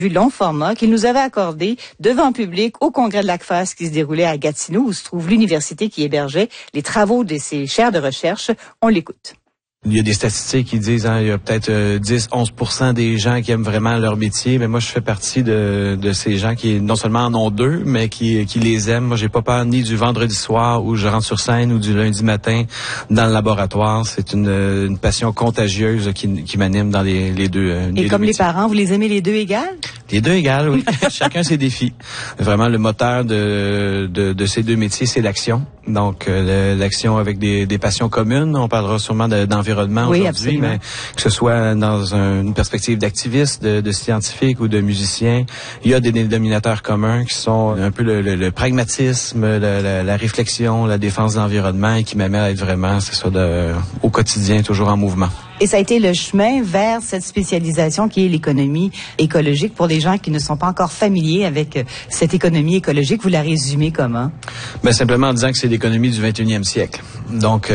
long format qu'il nous avait accordé devant public au congrès de l'ACFAS qui se déroulait à Gatineau, où se trouve l'université qui hébergeait les travaux de ces chaires de recherche. On l'écoute. Il y a des statistiques qui disent il y a peut-être 10-11% des gens qui aiment vraiment leur métier, mais moi je fais partie de ces gens qui non seulement en ont deux, mais qui les aiment. Moi j'ai pas peur ni du vendredi soir où je rentre sur scène ou du lundi matin dans le laboratoire. C'est une passion contagieuse qui m'anime dans les deux. Et comme les parents, vous les aimez les deux égales? Les deux égales, oui. Chacun ses défis. Vraiment le moteur de ces deux métiers, c'est l'action. Donc l'action avec des passions communes. On parlera sûrement d'environnement aujourd'hui, absolument. mais que ce soit dans une perspective d'activiste, de scientifique ou de musicien, il y a des dénominateurs communs qui sont un peu le pragmatisme, la réflexion, la défense de l'environnement et qui m'amènent à être vraiment, c'est ça, au quotidien, toujours en mouvement. Et ça a été le chemin vers cette spécialisation qui est l'économie écologique. Pour les gens qui ne sont pas encore familiers avec cette économie écologique, vous la résumez comment? Ben, simplement en disant que c'est l'économie du 21e siècle. Donc,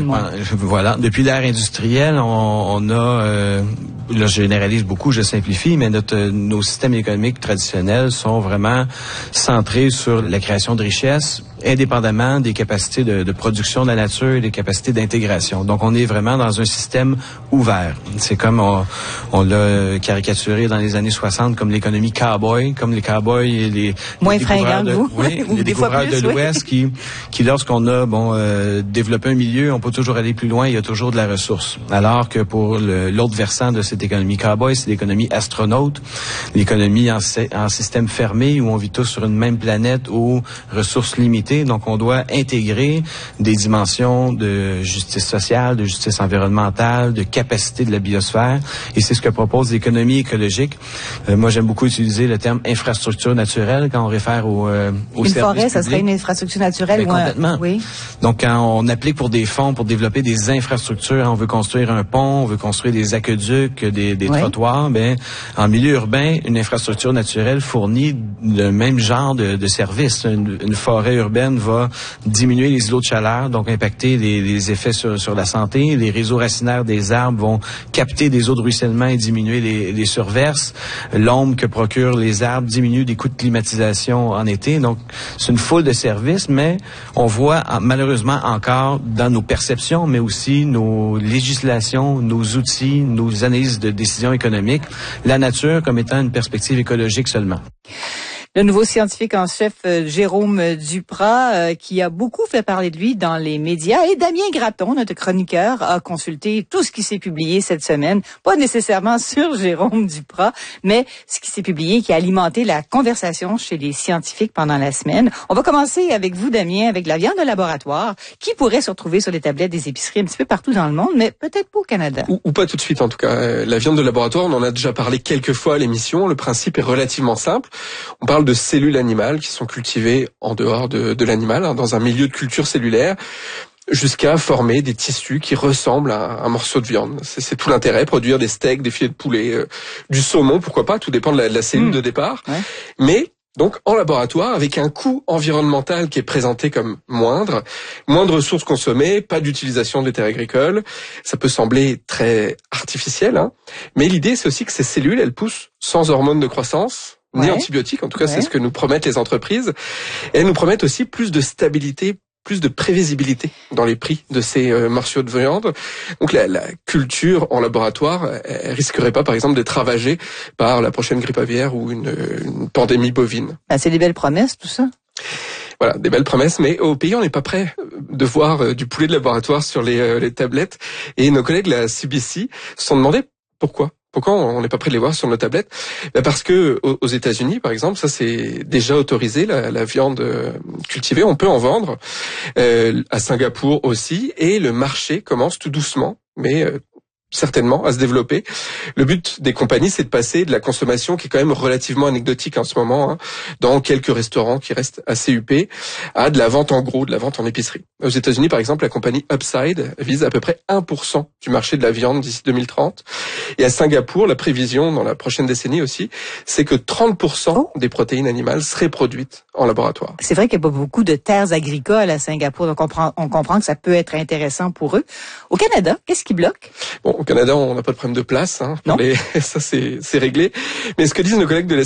voilà. Depuis l'ère industrielle, on a, là, je généralise beaucoup, je simplifie, mais nos systèmes économiques traditionnels sont vraiment centrés sur la création de richesses, indépendamment des capacités de production de la nature et des capacités d'intégration. Donc, on est vraiment dans un système ouvert. C'est comme on l'a caricaturé dans les années 60 comme l'économie cowboy, comme les cowboys et les moins fringants que vous. Oui, les découvreurs de l'Ouest qui lorsqu'on a développé un milieu, on peut toujours aller plus loin, il y a toujours de la ressource. Alors que pour l'autre versant de cette économie cowboy, c'est l'économie astronaute, l'économie en système fermé où on vit tous sur une même planète aux ressources limitées. Donc, on doit intégrer des dimensions de justice sociale, de justice environnementale, de capacité de la biosphère. Et c'est ce que propose l'économie écologique. Moi, j'aime beaucoup utiliser le terme infrastructure naturelle quand on réfère au service Une forêt, public. ça serait une infrastructure naturelle? Complètement. Oui. Donc, quand on applique pour des fonds pour développer des infrastructures, on veut construire un pont, on veut construire des aqueducs, des trottoirs, en milieu urbain, une infrastructure naturelle fournit le même genre de services. Une forêt urbaine va diminuer les îlots de chaleur, donc impacter les effets sur la santé. Les réseaux racinaires des arbres vont capter des eaux de ruissellement et diminuer les surverses. L'ombre que procurent les arbres diminue des coûts de climatisation en été. Donc, c'est une foule de services, mais on voit malheureusement encore dans nos perceptions, mais aussi nos législations, nos outils, nos analyses de décisions économiques, la nature comme étant une perspective écologique seulement. Le nouveau scientifique en chef, Jérôme Duprat, qui a beaucoup fait parler de lui dans les médias. Et Damien Gratton, notre chroniqueur, a consulté tout ce qui s'est publié cette semaine. Pas nécessairement sur Jérôme Duprat, mais ce qui s'est publié, qui a alimenté la conversation chez les scientifiques pendant la semaine. On va commencer avec vous, Damien, avec la viande de laboratoire, qui pourrait se retrouver sur les tablettes des épiceries un petit peu partout dans le monde, mais peut-être pas au Canada. Ou pas tout de suite, en tout cas. La viande de laboratoire, on en a déjà parlé quelques fois à l'émission. Le principe est relativement simple. On parle de cellules animales qui sont cultivées en dehors de l'animal, dans un milieu de culture cellulaire, jusqu'à former des tissus qui ressemblent à un morceau de viande. C'est tout l'intérêt, produire des steaks, des filets de poulet, du saumon, pourquoi pas, tout dépend de la cellule de départ. Ouais. Mais donc en laboratoire, avec un coût environnemental qui est présenté comme moindre, moins de ressources consommées, pas d'utilisation des terres agricoles. Ça peut sembler très artificiel, mais l'idée c'est aussi que ces cellules, elles poussent sans hormones de croissance, ni antibiotiques, en tout cas c'est ce que nous promettent les entreprises. Et elles nous promettent aussi plus de stabilité, plus de prévisibilité dans les prix de ces morceaux de viande. Donc la culture en laboratoire, elle risquerait pas par exemple d'être ravagée par la prochaine grippe aviaire ou une pandémie bovine. C'est des belles promesses tout ça. Voilà, des belles promesses, mais au pays, on n'est pas prêt de voir du poulet de laboratoire sur les tablettes. Et nos collègues de la CBC se sont demandé pourquoi. Pourquoi on n'est pas prêt de les voir sur nos tablettes? Parce que aux États-Unis, par exemple, ça c'est déjà autorisé, la viande cultivée, on peut en vendre. À Singapour aussi, et le marché commence tout doucement, mais certainement à se développer. Le but des compagnies, c'est de passer de la consommation qui est quand même relativement anecdotique en ce moment, dans quelques restaurants qui restent assez huppés, à de la vente en gros, de la vente en épicerie. Aux États-Unis, par exemple, la compagnie Upside vise à peu près 1% du marché de la viande d'ici 2030. Et à Singapour, la prévision dans la prochaine décennie aussi, c'est que 30% des protéines animales seraient produites en laboratoire. C'est vrai qu'il n'y a pas beaucoup de terres agricoles à Singapour, donc on comprend que ça peut être intéressant pour eux. Au Canada, qu'est-ce qui bloque? Bon, Au Canada, on n'a pas de problème de place. Ça c'est réglé. Mais ce que disent nos collègues de la